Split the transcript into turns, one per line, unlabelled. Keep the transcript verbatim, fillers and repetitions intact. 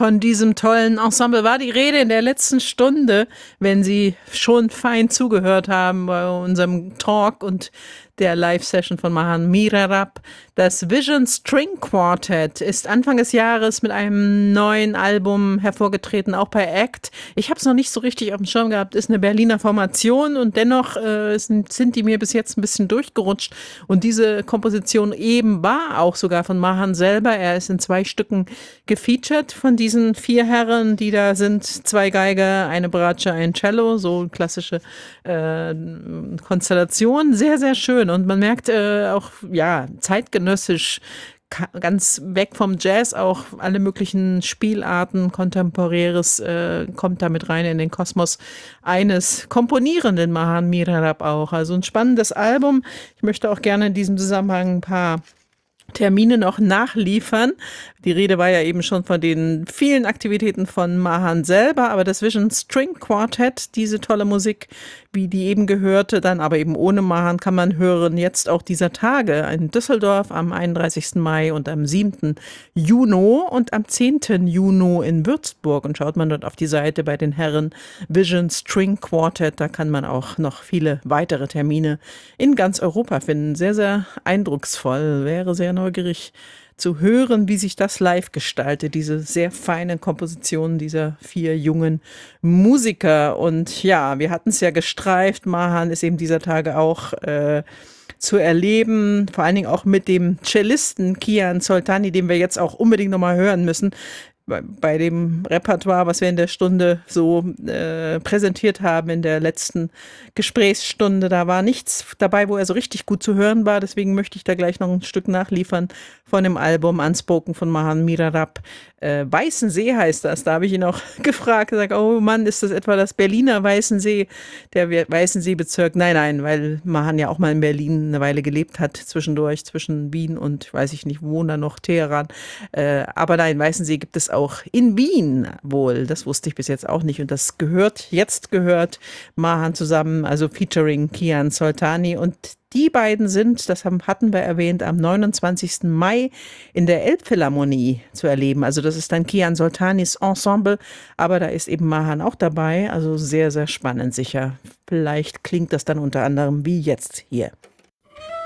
Von diesem tollen Ensemble war die Rede in der letzten Stunde, wenn Sie schon fein zugehört haben bei unserem Talk und der Live-Session von Mahan Mirarab. Das Vision String Quartet ist Anfang des Jahres mit einem neuen Album hervorgetreten, auch bei Act. Ich habe es noch nicht so richtig auf dem Schirm gehabt, ist eine Berliner Formation und dennoch äh, sind, sind die mir bis jetzt ein bisschen durchgerutscht. Und diese Komposition eben war auch sogar von Mahan selber. Er ist in zwei Stücken gefeatured von diesen vier Herren, die da sind. Zwei Geiger, eine Bratsche, ein Cello, so klassische äh, Konstellation. Sehr, sehr schön. Und man merkt äh, auch, ja, zeitgenössisch, ganz weg vom Jazz, auch alle möglichen Spielarten, Kontemporäres äh, kommt damit rein in den Kosmos eines komponierenden Mahan Mirarab auch. Also ein spannendes Album. Ich möchte auch gerne in diesem Zusammenhang ein paar Termine noch nachliefern. Die Rede war ja eben schon von den vielen Aktivitäten von Mahan selber, aber das Vision String Quartet, diese tolle Musik, wie die eben gehörte, dann aber eben ohne Mahan, kann man hören jetzt auch dieser Tage in Düsseldorf am einunddreißigsten Mai und am siebten Juni und am zehnten Juni in Würzburg. Und schaut man dort auf die Seite bei den Herren Vision String Quartet, da kann man auch noch viele weitere Termine in ganz Europa finden. Sehr, sehr eindrucksvoll, wäre sehr neugierig zu hören, wie sich das live gestaltet, diese sehr feinen Kompositionen dieser vier jungen Musiker. Und ja, wir hatten es ja gestreift, Mahan ist eben dieser Tage auch äh, zu erleben, vor allen Dingen auch mit dem Cellisten Kian Soltani, den wir jetzt auch unbedingt nochmal hören müssen. Bei dem Repertoire, was wir in der Stunde so äh, präsentiert haben, in der letzten Gesprächsstunde, da war nichts dabei, wo er so richtig gut zu hören war. Deswegen möchte ich da gleich noch ein Stück nachliefern von dem Album Unspoken von Mahan Mirarab. Äh, Weißensee heißt das. Da habe ich ihn auch gefragt, gesagt, oh Mann, ist das etwa das Berliner Weißensee, der Weißensee-Bezirk? Nein, nein, weil Mahan ja auch mal in Berlin eine Weile gelebt hat, zwischendurch, zwischen Wien und, weiß ich nicht, wo da noch, Teheran. Äh, aber nein, Weißensee gibt es auch in Wien wohl. Das wusste ich bis jetzt auch nicht. Und das gehört, jetzt gehört Mahan zusammen, also featuring Kian Soltani. Und die beiden sind, das haben, hatten wir erwähnt, am neunundzwanzigsten Mai in der Elbphilharmonie zu erleben. Also das ist dann Kian Soltanis Ensemble, aber da ist eben Mahan auch dabei. Also sehr, sehr spannend sicher. Vielleicht klingt das dann unter anderem wie jetzt hier.